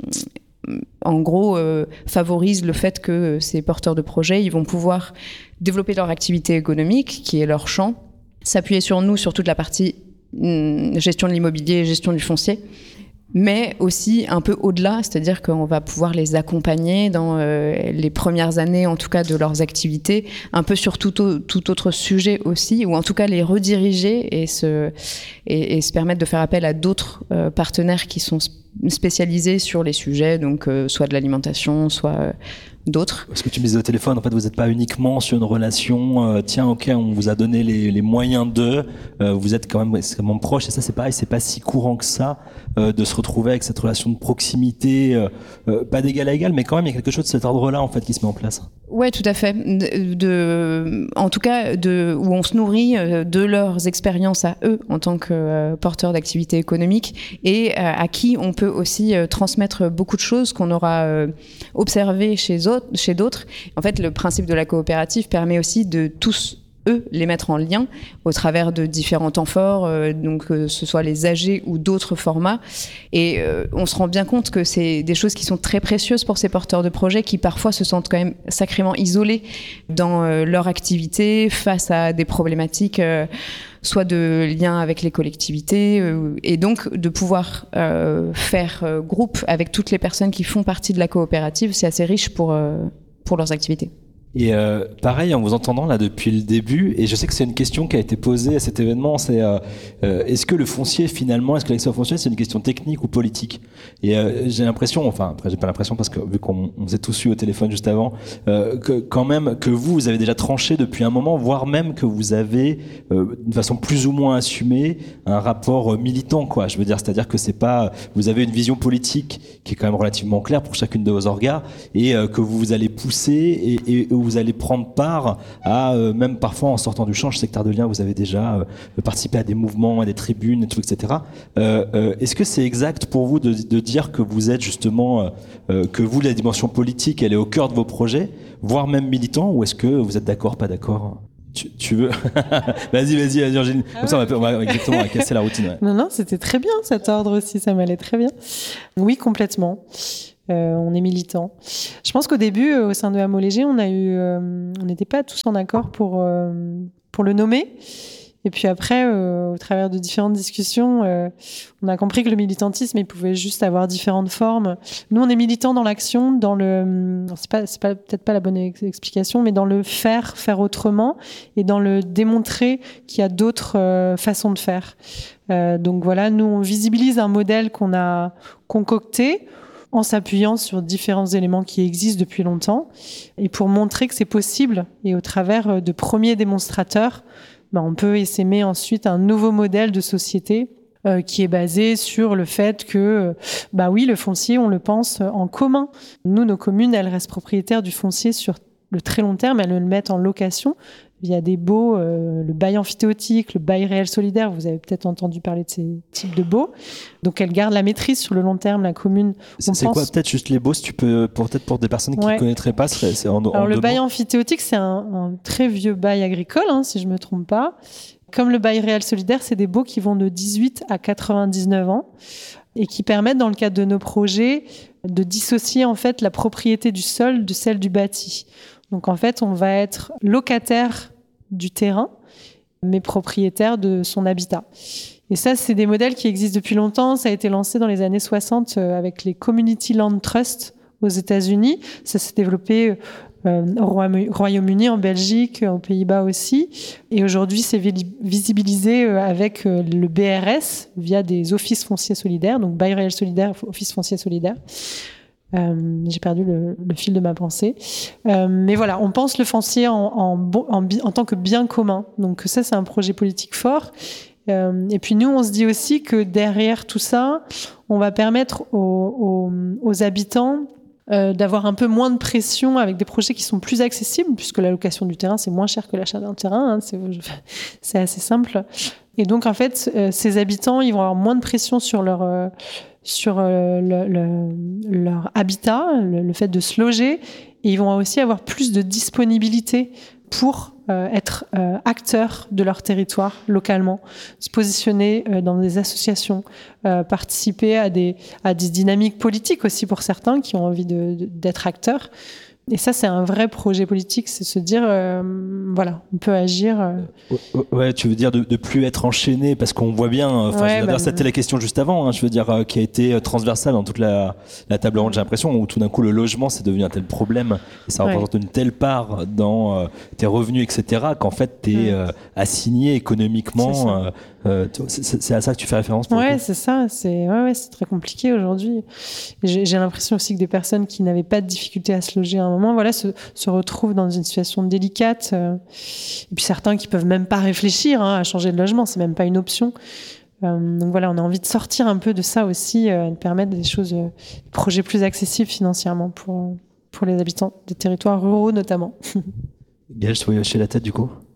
en gros euh, favorise le fait que ces porteurs de projets ils vont pouvoir développer leur activité économique qui est leur champ, s'appuyer sur nous sur toute la partie hum, gestion de l'immobilier, gestion du foncier, mais aussi un peu au-delà, c'est-à-dire qu'on va pouvoir les accompagner dans euh, les premières années, en tout cas, de leurs activités, un peu sur tout, au, tout autre sujet aussi, ou en tout cas les rediriger et se, et, et se permettre de faire appel à d'autres euh, partenaires qui sont spécialisés sur les sujets, donc euh, soit de l'alimentation, soit euh, d'autres. Ce que tu me disais au téléphone, en fait, vous n'êtes pas uniquement sur une relation, euh, tiens, ok, on vous a donné les, les moyens de, euh, vous êtes quand même extrêmement proche, et ça c'est pareil, c'est pas si courant que ça, euh, de se retrouver avec cette relation de proximité, euh, euh, pas d'égal à égal, mais quand même il y a quelque chose de cet ordre-là, en fait, qui se met en place. Ouais, tout à fait. De, de, en tout cas, de, où on se nourrit de leurs expériences à eux, en tant que euh, porteurs d'activités économiques, et euh, à qui on peut aussi euh, transmettre beaucoup de choses qu'on aura euh, observées chez, autres, chez d'autres. En fait, le principe de la coopérative permet aussi de tous eux, les mettre en lien au travers de différents temps forts, euh, donc que ce soit les A G ou d'autres formats. Et euh, on se rend bien compte que c'est des choses qui sont très précieuses pour ces porteurs de projets qui parfois se sentent quand même sacrément isolés dans euh, leur activité face à des problématiques euh, soit de lien avec les collectivités, euh, et donc de pouvoir euh, faire euh, groupe avec toutes les personnes qui font partie de la coopérative, c'est assez riche pour, euh, pour leurs activités. Et euh, pareil, en vous entendant là depuis le début, et je sais que c'est une question qui a été posée à cet événement, c'est euh, euh, est-ce que le foncier finalement, est-ce que l'accès au foncier c'est une question technique ou politique? Et euh, j'ai l'impression, enfin après j'ai pas l'impression parce que vu qu'on on s'est tous eu au téléphone juste avant, euh, que quand même que vous, vous avez déjà tranché depuis un moment, voire même que vous avez euh, d'une façon plus ou moins assumée un rapport militant, quoi. Je veux dire, c'est-à-dire que c'est pas, vous avez une vision politique qui est quand même relativement claire pour chacune de vos orgas et euh, que vous allez pousser et, et vous allez prendre part à, euh, même parfois en sortant du champ, je sais que Terre de Liens, vous avez déjà euh, participé à des mouvements, à des tribunes, et tout, et cetera. Euh, euh, est-ce que c'est exact pour vous de, de dire que vous êtes justement, euh, que vous, la dimension politique, elle est au cœur de vos projets, voire même militant, ou est-ce que vous êtes d'accord, pas d'accord? Tu, tu veux Vas-y, vas-y, vas-y, Angéline. Comme ah ça, ouais. on, va, on va exactement on va casser la routine. Ouais. Non, non, c'était très bien cet ordre aussi, ça m'allait très bien. Oui, complètement. Euh, on est militant. Je pense qu'au début, euh, au sein de Hameaux Légers, on a eu, euh, on n'était pas tous en accord pour euh, pour le nommer. Et puis après, euh, au travers de différentes discussions, euh, on a compris que le militantisme, il pouvait juste avoir différentes formes. Nous, on est militants dans l'action, dans le, c'est pas, c'est pas peut-être pas la bonne ex- explication, mais dans le faire, faire autrement, et dans le démontrer qu'il y a d'autres euh, façons de faire. Euh, donc voilà, nous, on visibilise un modèle qu'on a concocté en s'appuyant sur différents éléments qui existent depuis longtemps, et pour montrer que c'est possible, et au travers de premiers démonstrateurs, ben on peut essaimer ensuite un nouveau modèle de société euh, qui est basé sur le fait que, bah oui, le foncier, on le pense en commun. Nous, nos communes, elles restent propriétaires du foncier sur le très long terme, elles le mettent en location via des baux, euh, le bail amphithéotique, le bail réel solidaire, vous avez peut-être entendu parler de ces types de baux. Donc elles gardent la maîtrise sur le long terme, la commune. C'est, c'est pense... quoi peut-être juste les baux, si tu peux, pour, peut-être pour des personnes qui ne ouais. connaîtraient pas, c'est, c'est en, Alors en le bail mots. amphithéotique, c'est un, un très vieux bail agricole, hein, si je ne me trompe pas. Comme le bail réel solidaire, c'est des baux qui vont de dix-huit à quatre-vingt-dix-neuf ans et qui permettent, dans le cadre de nos projets, de dissocier en fait la propriété du sol de celle du bâti. Donc en fait, on va être locataire du terrain, mais propriétaire de son habitat. Et ça, c'est des modèles qui existent depuis longtemps. Ça a été lancé dans les années soixante avec les Community Land Trust aux États-Unis. Ça s'est développé euh, au Royaume-Uni, en Belgique, aux Pays-Bas aussi. Et aujourd'hui, c'est visibilisé avec le B R S via des offices fonciers solidaires, donc bail réel solidaire, office foncier solidaire. Euh, j'ai perdu le, le fil de ma pensée. Euh, mais voilà, on pense le foncier en, en, en, en tant que bien commun. Donc ça, c'est un projet politique fort. Euh, et puis nous, on se dit aussi que derrière tout ça, on va permettre aux, aux, aux habitants euh, d'avoir un peu moins de pression avec des projets qui sont plus accessibles, puisque la location du terrain, c'est moins cher que l'achat d'un terrain. Hein, c'est, c'est assez simple. Et donc, en fait, euh, ces habitants, ils vont avoir moins de pression sur leur... Euh, sur euh, le, le, leur habitat, le, le fait de se loger, et ils vont aussi avoir plus de disponibilité pour euh, être euh, acteurs de leur territoire localement, se positionner euh, dans des associations, euh, participer à des, à des dynamiques politiques aussi pour certains qui ont envie de, de, d'être acteurs. Et ça, c'est un vrai projet politique, c'est se dire, euh, voilà, on peut agir. Euh... Ouais, tu veux dire de, de plus être enchaîné, parce qu'on voit bien, enfin, ouais, bah, c'était la question juste avant, hein, je veux dire, euh, qui a été transversale dans toute la, la table ronde, j'ai l'impression, où tout d'un coup, le logement, c'est devenu un tel problème, et ça représente ouais. une telle part dans euh, tes revenus, et cetera, qu'en fait, t'es mmh. euh, assigné économiquement. C'est, euh, euh, c'est, c'est à ça que tu fais référence pour Ouais, c'est ça, c'est, ouais, ouais, c'est très compliqué aujourd'hui. J'ai, j'ai l'impression aussi que des personnes qui n'avaient pas de difficulté à se loger à un moment, voilà, se, se retrouvent dans une situation délicate. Euh, et puis certains qui peuvent même pas réfléchir hein, à changer de logement, c'est même pas une option. Euh, donc voilà, on a envie de sortir un peu de ça aussi, euh, de permettre des choses, euh, des projets plus accessibles financièrement pour pour les habitants des territoires ruraux notamment. Gaël, je te voyais hocher la tête du coup.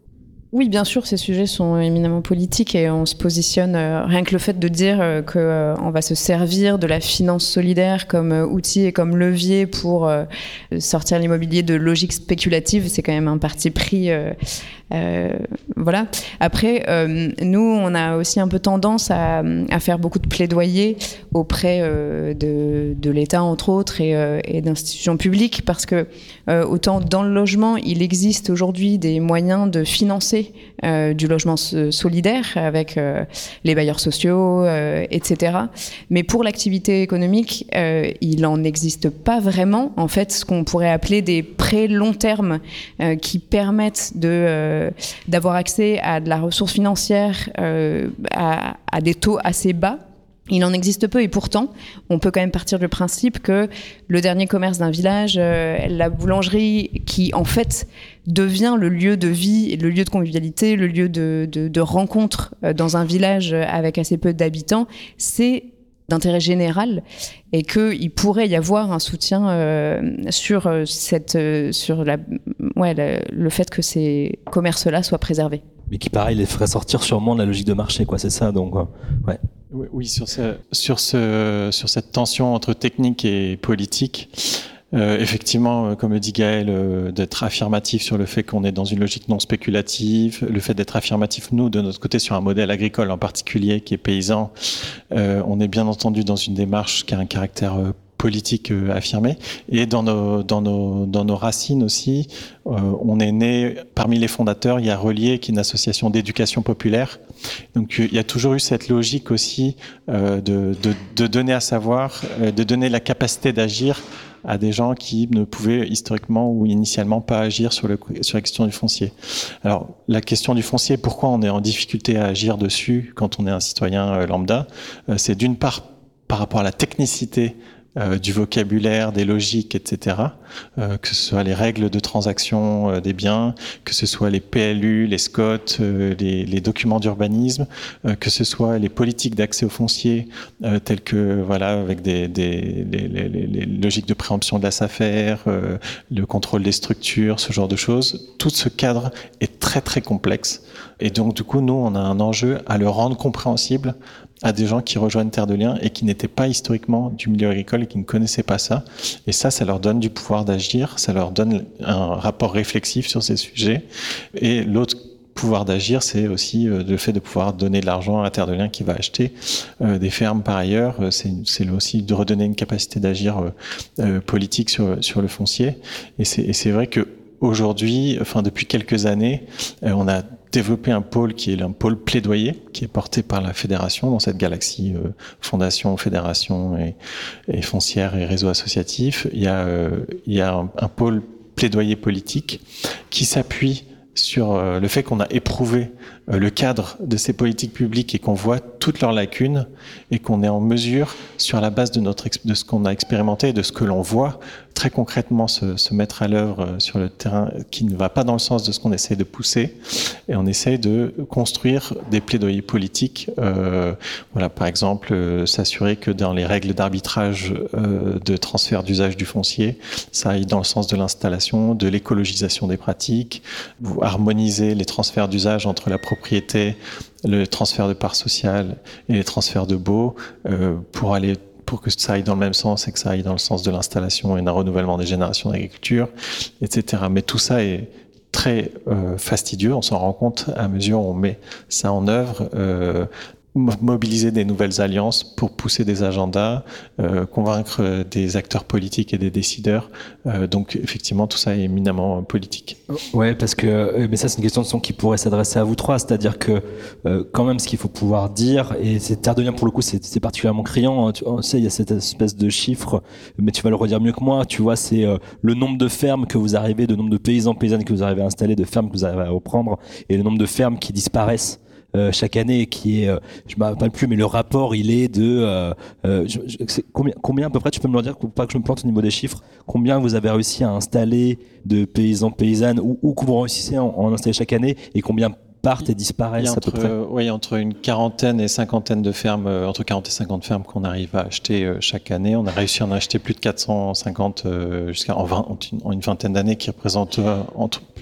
Oui, bien sûr, ces sujets sont éminemment politiques et on se positionne, euh, rien que le fait de dire euh, qu'on euh, va se servir de la finance solidaire comme euh, outil et comme levier pour euh, sortir l'immobilier de logique spéculative, c'est quand même un parti pris. Euh, euh, voilà. Après, euh, nous, on a aussi un peu tendance à, à faire beaucoup de plaidoyer auprès euh, de, de l'État, entre autres, et, euh, et d'institutions publiques, parce que euh, autant dans le logement, il existe aujourd'hui des moyens de financer Euh, du logement solidaire avec euh, les bailleurs sociaux, euh, et cetera. Mais pour l'activité économique, euh, il n'en existe pas vraiment, en fait, ce qu'on pourrait appeler des prêts long terme euh, qui permettent de, euh, d'avoir accès à de la ressource financière euh, à, à des taux assez bas. Il en existe peu et pourtant, on peut quand même partir du principe que le dernier commerce d'un village, euh, la boulangerie qui en fait devient le lieu de vie, le lieu de convivialité, le lieu de, de, de rencontre euh, dans un village avec assez peu d'habitants, c'est d'intérêt général et qu'il pourrait y avoir un soutien euh, sur, cette, euh, sur la, ouais, la, le fait que ces commerces-là soient préservés. Mais qui, pareil, les ferait sortir sûrement de la logique de marché, quoi, c'est ça, donc, ouais. Oui, oui, sur, ce, sur, ce, sur cette tension entre technique et politique, euh, effectivement, comme le dit Gaël, euh, d'être affirmatif sur le fait qu'on est dans une logique non spéculative, le fait d'être affirmatif, nous, de notre côté, sur un modèle agricole en particulier, qui est paysan, euh, on est bien entendu dans une démarche qui a un caractère euh, politique euh, affirmé, et dans nos, dans nos, dans nos racines aussi, euh, on est né, parmi les fondateurs, il y a Relier, qui est une association d'éducation populaire. Donc il y a toujours eu cette logique aussi euh, de, de, de donner à savoir, euh, de donner la capacité d'agir à des gens qui ne pouvaient historiquement ou initialement pas agir sur, le, sur la question du foncier. Alors la question du foncier, pourquoi on est en difficulté à agir dessus quand on est un citoyen euh, lambda, euh, c'est d'une part par rapport à la technicité Euh, du vocabulaire, des logiques, et cetera. Euh, que ce soit les règles de transaction euh, des biens, que ce soit les P L U, les S C O T, euh, les, les documents d'urbanisme, euh, que ce soit les politiques d'accès au foncier, euh, telles que voilà avec des, des les, les, les, les logiques de préemption de la S A F R, euh, le contrôle des structures, ce genre de choses. Tout ce cadre est très très complexe. Et donc du coup, nous, on a un enjeu à le rendre compréhensible à des gens qui rejoignent Terre de Liens et qui n'étaient pas historiquement du milieu agricole et qui ne connaissaient pas ça. Et ça, ça leur donne du pouvoir d'agir, ça leur donne un rapport réflexif sur ces sujets. Et l'autre pouvoir d'agir, c'est aussi euh, le fait de pouvoir donner de l'argent à Terre de Liens qui va acheter euh, des fermes par ailleurs. C'est, c'est aussi de redonner une capacité d'agir euh, euh, politique sur, sur le foncier. Et c'est, et c'est vrai que aujourd'hui, enfin depuis quelques années, euh, on a développer un pôle qui est un pôle plaidoyer, qui est porté par la fédération dans cette galaxie euh, fondation, fédération et, et foncière et réseau associatif. Il y a, euh, il y a un, un pôle plaidoyer politique qui s'appuie sur euh, le fait qu'on a éprouvé euh, le cadre de ces politiques publiques et qu'on voit toutes leurs lacunes et qu'on est en mesure, sur la base de, notre, de ce qu'on a expérimenté et de ce que l'on voit, très concrètement se, se mettre à l'œuvre euh, sur le terrain qui ne va pas dans le sens de ce qu'on essaie de pousser. Et on essaie de construire des plaidoyers politiques. Euh, voilà, par exemple, euh, s'assurer que dans les règles d'arbitrage euh, de transfert d'usage du foncier, ça aille dans le sens de l'installation, de l'écologisation des pratiques, harmoniser les transferts d'usage entre la propriété, le transfert de parts sociales et les transferts de baux euh, pour aller pour que ça aille dans le même sens et que ça aille dans le sens de l'installation et d'un renouvellement des générations d'agriculture, et cetera. Mais tout ça est très euh, fastidieux, on s'en rend compte à mesure où on met ça en œuvre. Euh, mobiliser des nouvelles alliances pour pousser des agendas, euh, convaincre des acteurs politiques et des décideurs. Euh, donc effectivement, tout ça est éminemment politique. Ouais, parce que mais ça c'est une question de son qui pourrait s'adresser à vous trois, c'est-à-dire que euh, quand même ce qu'il faut pouvoir dire, et c'est Terre de Liens pour le coup, c'est, c'est particulièrement criant. Hein, tu sais, il y a cette espèce de chiffre, mais tu vas le redire mieux que moi. Tu vois, c'est euh, le nombre de fermes que vous arrivez, le nombre de paysans paysannes que vous arrivez à installer, de fermes que vous arrivez à reprendre, et le nombre de fermes qui disparaissent. Euh, chaque année, qui est, euh, je ne me rappelle plus, mais le rapport, il est de, euh, euh, je, je, c'est combien, combien à peu près, tu peux me le dire, pour pas que je me plante au niveau des chiffres, combien vous avez réussi à installer de paysans, paysannes, ou, ou que vous réussissez à en, en installer chaque année, et combien partent et disparaissent entre, à peu près? euh, Oui, entre une quarantaine et cinquantaine de fermes, euh, entre quarante et cinquante fermes qu'on arrive à acheter euh, chaque année. On a réussi à en acheter plus de quatre cent cinquante euh, jusqu'à en, vingt, en une vingtaine d'années, qui représentent euh, entre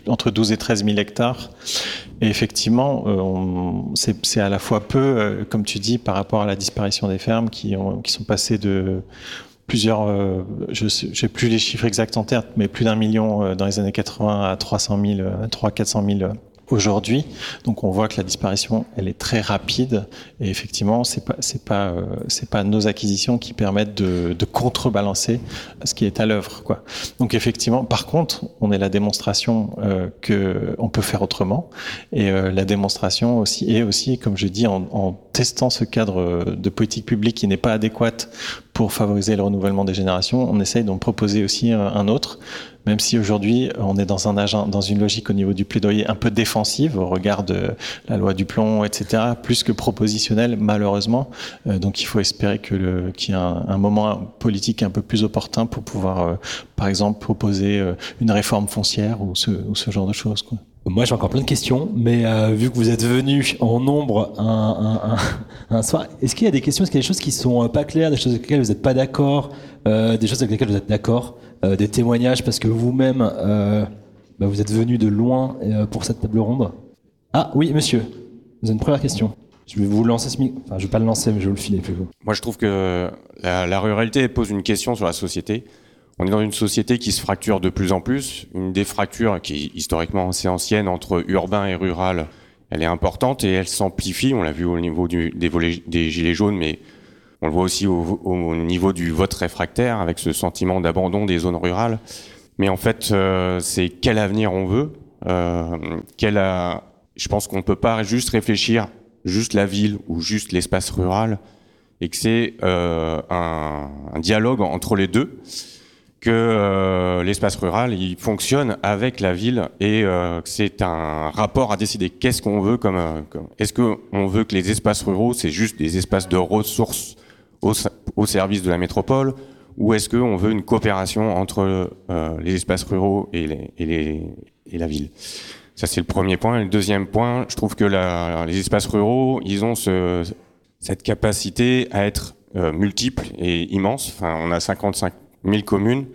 entre douze et treize mille hectares. Et effectivement, euh, on, c'est, c'est à la fois peu, euh, comme tu dis, par rapport à la disparition des fermes qui, ont, qui sont passées de plusieurs, euh, je n'ai plus les chiffres exacts en tête, mais plus d'un million euh, dans les années quatre-vingts à trois cent mille, euh, trois cents à quatre cent mille aujourd'hui. Donc on voit que la disparition, elle est très rapide. Et effectivement, c'est pas, c'est pas, euh, c'est pas nos acquisitions qui permettent de, de contrebalancer ce qui est à l'œuvre, quoi. Donc effectivement, par contre, on est la démonstration euh, que on peut faire autrement. Et euh, la démonstration aussi, et aussi, comme je dis, en, en testant ce cadre de politique publique qui n'est pas adéquate pour favoriser le renouvellement des générations, on essaye d'en proposer aussi un autre. Même si aujourd'hui, on est dans un agent, dans une logique au niveau du plaidoyer un peu défensive au regard de la loi du plomb, et cetera, plus que propositionnelle, malheureusement. Euh, donc, il faut espérer que le, qu'il y ait un, un moment politique un peu plus opportun pour pouvoir, euh, par exemple, proposer euh, une réforme foncière ou ce, ou ce genre de choses, quoi. Moi, j'ai encore plein de questions, mais euh, vu que vous êtes venus en nombre un, un, un, un soir, est-ce qu'il y a des questions, est-ce qu'il y a des choses qui sont pas claires, des choses avec lesquelles vous n'êtes pas d'accord, euh, des choses avec lesquelles vous êtes d'accord, euh, des témoignages parce que vous-même, euh, bah, vous êtes venus de loin euh, pour cette table ronde. Ah oui, monsieur, vous avez une première question. Je vais vous lancer ce micro. Enfin, je ne vais pas le lancer, mais je vais vous le filer plus vous. Moi, je trouve que la, la ruralité pose une question sur la société. On est dans une société qui se fracture de plus en plus. Une des fractures qui est historiquement assez ancienne entre urbain et rural, elle est importante et elle s'amplifie. On l'a vu au niveau du, des, volets, des gilets jaunes, mais on le voit aussi au, au niveau du vote réfractaire avec ce sentiment d'abandon des zones rurales. Mais en fait, euh, c'est quel avenir on veut. Euh, quel a, je pense qu'on ne peut pas juste réfléchir juste la ville ou juste l'espace rural et que c'est euh, un, un dialogue entre les deux. Que euh, l'espace rural, il fonctionne avec la ville et euh, c'est un rapport à décider qu'est-ce qu'on veut comme, euh, comme est-ce qu'on veut que les espaces ruraux, c'est juste des espaces de ressources au, au service de la métropole ou est-ce qu'on veut une coopération entre euh, les espaces ruraux et, les, et, les, et la ville. Ça, c'est le premier point. Et le deuxième point, je trouve que la, les espaces ruraux, ils ont ce, cette capacité à être euh, multiples et immenses. Enfin, on a cinquante-cinq mille communes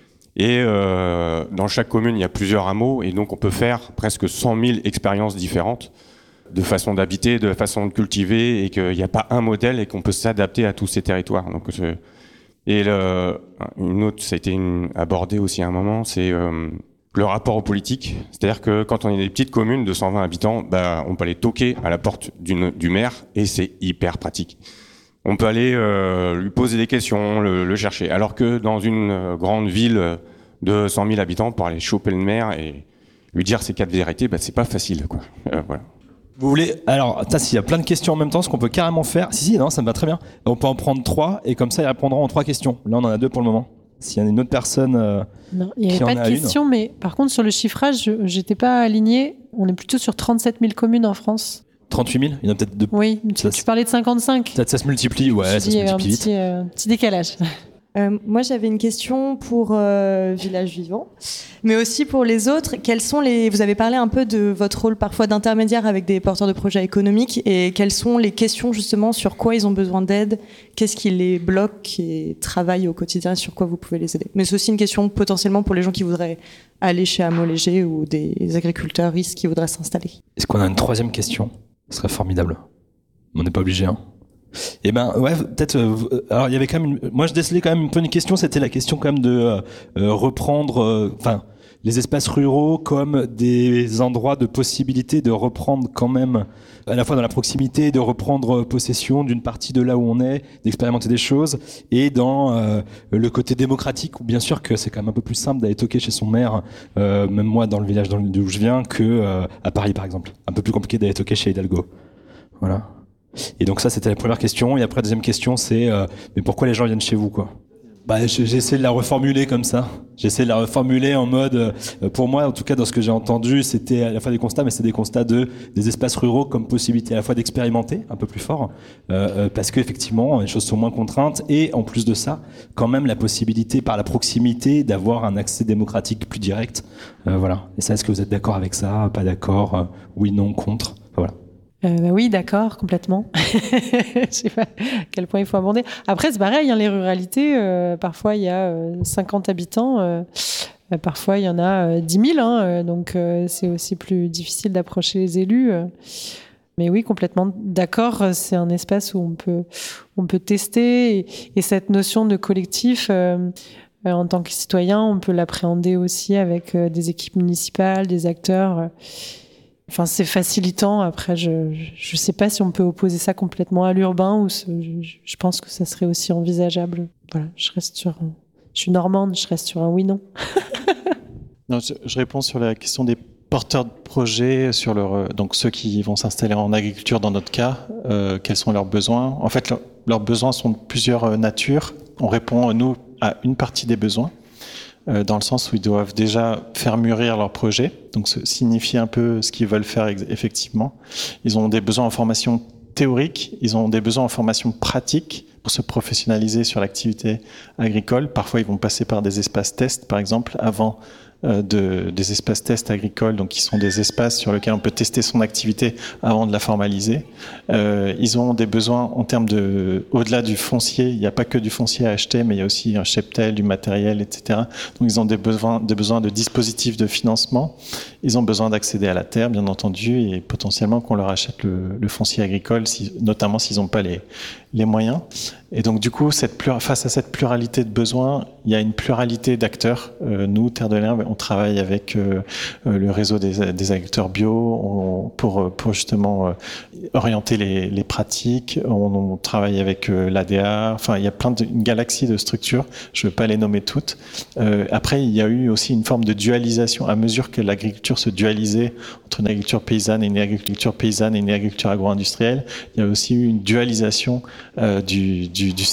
et euh, dans chaque commune il y a plusieurs hameaux et donc on peut faire presque cent mille expériences différentes de façon d'habiter, de façon de cultiver et qu'il n'y a pas un modèle et qu'on peut s'adapter à tous ces territoires. Donc, je... Et le... une autre, ça a été une... abordé aussi à un moment, c'est euh, le rapport aux politiques. C'est-à-dire que quand on est des petites communes de cent vingt habitants, bah, on peut aller toquer à la porte d'une... du maire et c'est hyper pratique. On peut aller euh, lui poser des questions, le, le chercher. Alors que dans une euh, grande ville de cent mille habitants, pour aller choper le maire et lui dire ses quatre vérités, bah, c'est pas facile, quoi. Euh, voilà. Vous voulez... Alors, s'il y a plein de questions en même temps, ce qu'on peut carrément faire... Si, si, non, ça me va très bien. On peut en prendre trois et comme ça, ils répondront en trois questions. Là, on en a deux pour le moment. S'il y en a une autre personne euh, non, il n'y avait pas de question, mais par contre, sur le chiffrage, je n'étais pas aligné. On est plutôt sur trente-sept mille communes en France. trente-huit mille, il y en a peut-être deux. Oui, tu, tu parlais de cinquante-cinq. Peut-être ça se multiplie, ouais, ça se multiplie vite. Il y a un petit, euh, petit décalage. Euh, moi, j'avais une question pour euh, Village Vivant, mais aussi pour les autres. Quels sont les... Vous avez parlé un peu de votre rôle parfois d'intermédiaire avec des porteurs de projets économiques, et quelles sont les questions justement sur quoi ils ont besoin d'aide, qu'est-ce qui les bloque et travaille au quotidien, sur quoi vous pouvez les aider. Mais c'est aussi une question potentiellement pour les gens qui voudraient aller chez Hameaux Légers ou des agriculteurs risques qui voudraient s'installer. Est-ce qu'on a une troisième question ? Ce serait formidable. On n'est pas obligé, hein. Eh ben ouais, peut-être. Euh, alors il y avait quand même. Une, moi je décelais quand même un peu une question. C'était la question quand même de euh, reprendre. Enfin, euh, les espaces ruraux comme des endroits de possibilité de reprendre quand même, à la fois dans la proximité, de reprendre possession d'une partie de là où on est, d'expérimenter des choses, et dans euh, le côté démocratique où bien sûr que c'est quand même un peu plus simple d'aller toquer chez son maire, euh, même moi dans le village d'où je viens, que euh, à Paris par exemple. Un peu plus compliqué d'aller toquer chez Hidalgo. Voilà. Et donc ça, c'était la première question. Et après, la deuxième question, c'est euh, mais pourquoi les gens viennent chez vous, quoi ? Bah, j'ai essayé de la reformuler comme ça. J'ai essayé de la reformuler en mode, euh, pour moi, en tout cas, dans ce que j'ai entendu, c'était à la fois des constats, mais c'est des constats de des espaces ruraux comme possibilité à la fois d'expérimenter un peu plus fort, euh, euh, parce que effectivement, les choses sont moins contraintes, et en plus de ça, quand même la possibilité par la proximité d'avoir un accès démocratique plus direct. Euh, voilà. Et ça, est-ce que vous êtes d'accord avec ça ? Pas d'accord ? euh, Oui, non, contre ? Voilà. Euh, bah oui, d'accord, complètement. Je sais pas à quel point il faut aborder. Après, c'est pareil, hein, les ruralités, euh, parfois il y a euh, cinquante habitants. Euh, Euh, parfois, il y en a euh, dix mille, hein, euh, donc euh, c'est aussi plus difficile d'approcher les élus. Euh. Mais oui, complètement d'accord. C'est un espace où on peut, on peut tester. Et, et cette notion de collectif, euh, euh, en tant que citoyen, on peut l'appréhender aussi avec euh, des équipes municipales, des acteurs. Euh. Enfin, c'est facilitant. Après, je ne sais pas si on peut opposer ça complètement à l'urbain ou ce, je, je pense que ça serait aussi envisageable. Voilà, je reste sur. Un, je suis normande, je reste sur un oui-non. Non, je, je réponds sur la question des porteurs de projets, sur leur, donc ceux qui vont s'installer en agriculture dans notre cas, euh, quels sont leurs besoins. En fait, leur, leurs besoins sont de plusieurs natures. On répond, nous, à une partie des besoins, euh, dans le sens où ils doivent déjà faire mûrir leur projet, donc signifier un peu ce qu'ils veulent faire ex- effectivement. Ils ont des besoins en formation théorique, ils ont des besoins en formation pratique pour se professionnaliser sur l'activité agricole. Parfois, ils vont passer par des espaces tests, par exemple, avant euh, de, des espaces tests agricoles, donc qui sont des espaces sur lesquels on peut tester son activité avant de la formaliser. Euh, ils ont des besoins en termes de, au-delà du foncier, il n'y a pas que du foncier à acheter, mais il y a aussi un cheptel, du matériel, et cetera. Donc, ils ont des besoins, des besoins de dispositifs de financement. Ils ont besoin d'accéder à la terre, bien entendu, et potentiellement qu'on leur achète le, le foncier agricole, si, notamment s'ils n'ont pas les, les moyens. Et donc, du coup, cette plura- face à cette pluralité de besoins, il y a une pluralité d'acteurs. Euh, nous, Terre de l'Herbe, on travaille avec euh, le réseau des, des agriculteurs bio on, pour, pour justement euh, orienter les, les pratiques. On, on travaille avec euh, l'A D A. Enfin, il y a plein de, une galaxie de structures. Je ne vais pas les nommer toutes. Euh, après, il y a eu aussi une forme de dualisation. À mesure que l'agriculture se dualisait entre une agriculture paysanne et une agriculture paysanne et une agriculture agro-industrielle, il y a aussi eu une dualisation euh, du, du, du